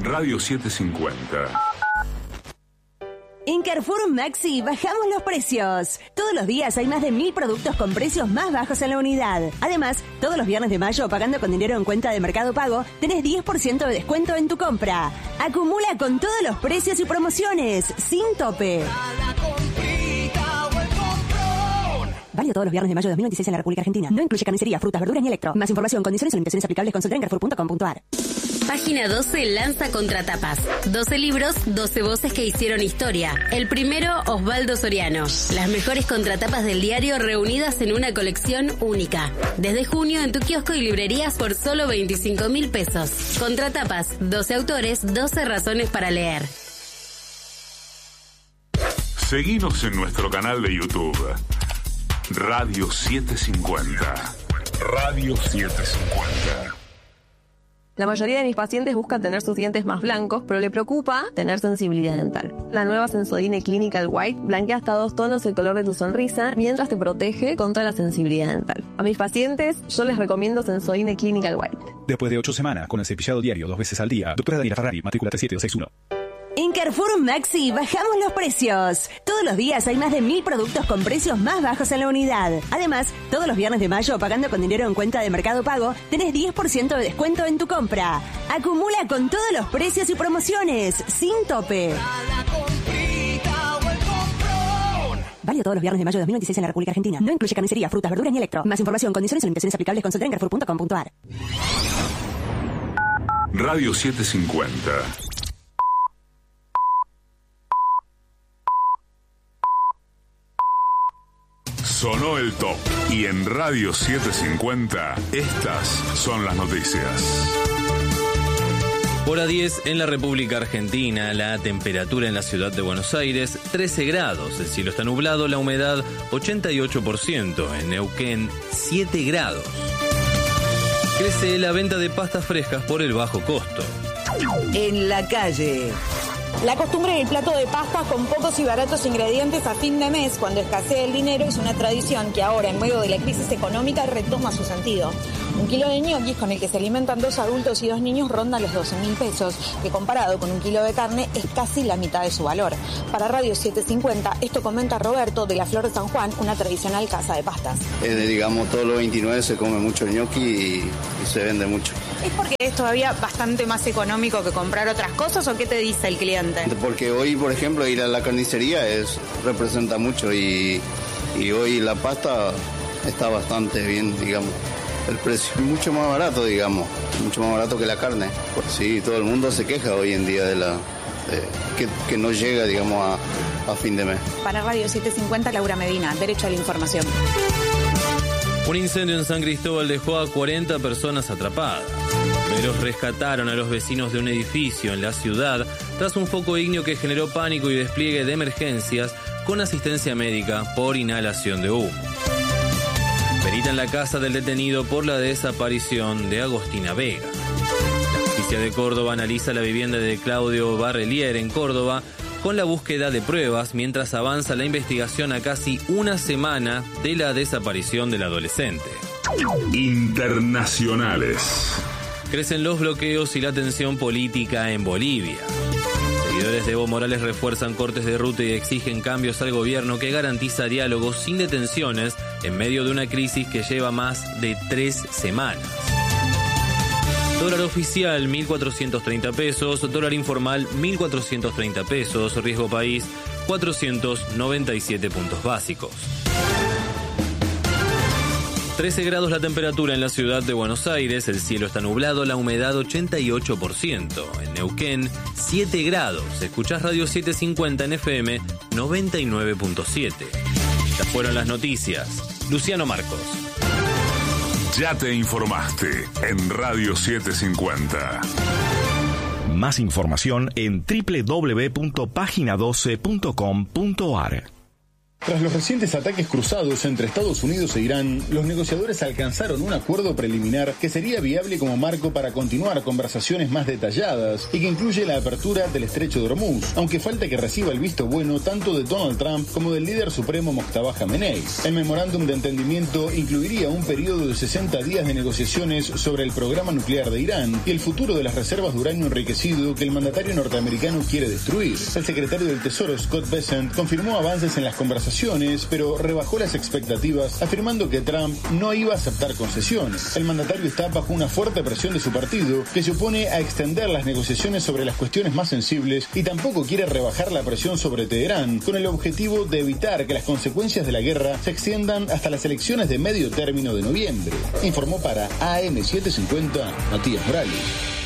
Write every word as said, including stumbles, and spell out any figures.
Radio setecientos cincuenta. En Carrefour Maxi bajamos los precios. Todos los días hay más de mil productos con precios más bajos en la unidad. Además, todos los viernes de mayo, pagando con dinero en cuenta de Mercado Pago, tenés diez por ciento de descuento en tu compra. Acumula con todos los precios y promociones, sin tope. Válido todos los viernes de mayo de dos mil veintiséis en la República Argentina. No incluye carnicería, frutas, verduras ni electro. Más información, condiciones y limitaciones aplicables, consulta en carrefour punto com punto a r. Página doce lanza Contratapas. doce libros, doce voces que hicieron historia. El primero, Osvaldo Soriano. Las mejores contratapas del diario reunidas en una colección única. Desde junio en tu kiosco y librerías por solo veinticinco mil pesos. Contratapas, doce autores, doce razones para leer. Seguinos en nuestro canal de YouTube. Radio setecientos cincuenta. Radio setecientos cincuenta. La mayoría de mis pacientes buscan tener sus dientes más blancos, pero le preocupa tener sensibilidad dental. La nueva Sensodyne Clinical White blanquea hasta dos tonos el color de tu sonrisa mientras te protege contra la sensibilidad dental. A mis pacientes yo les recomiendo Sensodyne Clinical White. Después de ocho semanas con el cepillado diario dos veces al día, doctora Daniela Ferrari, matrícula tres siete dos seis uno. En Carrefour Maxi bajamos los precios. Todos los días hay más de mil productos con precios más bajos en la unidad. Además, todos los viernes de mayo, pagando con dinero en cuenta de Mercado Pago, tenés diez por ciento de descuento en tu compra. Acumula con todos los precios y promociones, sin tope. Válido todos los viernes de mayo de dos mil veintiséis en la República Argentina. No incluye carnicería, frutas, verduras ni electro. Más información, condiciones y limitaciones aplicables, consulta en carrefour punto com punto a r. Radio setecientos cincuenta. Sonó el top. Y en Radio setecientos cincuenta, estas son las noticias. Hora diez en la República Argentina, la temperatura en la ciudad de Buenos Aires, trece grados, el cielo está nublado, la humedad ochenta y ocho por ciento, en Neuquén, siete grados. Crece la venta de pastas frescas por el bajo costo. En la calle. La costumbre del plato de pasta con pocos y baratos ingredientes a fin de mes, cuando escasea el dinero, es una tradición que ahora, en medio de la crisis económica, retoma su sentido. Un kilo de ñoquis con el que se alimentan dos adultos y dos niños ronda los doce mil pesos, que comparado con un kilo de carne es casi la mitad de su valor. Para Radio setecientos cincuenta, esto comenta Roberto de la Flor de San Juan, una tradicional casa de pastas. Eh, digamos, todos los veintinueve se come mucho ñoqui y, y se vende mucho. ¿Es porque es todavía bastante más económico que comprar otras cosas o qué te dice el cliente? Porque hoy, por ejemplo, ir a la carnicería es representa mucho y, y hoy la pasta está bastante bien, digamos. El precio es mucho más barato, digamos, mucho más barato que la carne. Sí, todo el mundo se queja hoy en día de la de, que, que no llega, digamos, a, a fin de mes. Para Radio setecientos cincuenta, Laura Medina, Derecho a la Información. Un incendio en San Cristóbal dejó a cuarenta personas atrapadas. Bomberos rescataron a los vecinos de un edificio en la ciudad tras un foco ígneo que generó pánico y despliegue de emergencias con asistencia médica por inhalación de humo. Perita en la casa del detenido por la desaparición de Agostina Vega. La justicia de Córdoba analiza la vivienda de Claudio Barrelier en Córdoba con la búsqueda de pruebas mientras avanza la investigación a casi una semana de la desaparición del adolescente. Internacionales. Crecen los bloqueos y la tensión política en Bolivia. Seguidores de Evo Morales refuerzan cortes de ruta y exigen cambios al gobierno que garantiza diálogos sin detenciones en medio de una crisis que lleva más de tres semanas. Dólar oficial mil cuatrocientos treinta pesos, dólar informal mil cuatrocientos treinta pesos, riesgo país cuatrocientos noventa y siete puntos básicos. trece grados la temperatura en la ciudad de Buenos Aires, el cielo está nublado, la humedad ochenta y ocho por ciento. En Neuquén, siete grados. Escuchás Radio setecientos cincuenta en F M noventa y nueve punto siete. Estas fueron las noticias. Luciano Marcos. Ya te informaste en Radio setecientos cincuenta. Más información en doble u doble u doble u punto página doce punto com punto a r. Tras los recientes ataques cruzados entre Estados Unidos e Irán, los negociadores alcanzaron un acuerdo preliminar que sería viable como marco para continuar conversaciones más detalladas y que incluye la apertura del estrecho de Hormuz, aunque falta que reciba el visto bueno tanto de Donald Trump como del líder supremo Mojtaba Khamenei. El memorándum de entendimiento incluiría un periodo de sesenta días de negociaciones sobre el programa nuclear de Irán y el futuro de las reservas de uranio enriquecido que el mandatario norteamericano quiere destruir. El secretario del Tesoro, Scott Bessent, confirmó avances en las conversaciones, pero rebajó las expectativas, afirmando que Trump no iba a aceptar concesiones. El mandatario está bajo una fuerte presión de su partido, que se opone a extender las negociaciones sobre las cuestiones más sensibles y tampoco quiere rebajar la presión sobre Teherán, con el objetivo de evitar que las consecuencias de la guerra se extiendan hasta las elecciones de medio término de noviembre. Informó para A M setecientos cincuenta Matías Morales.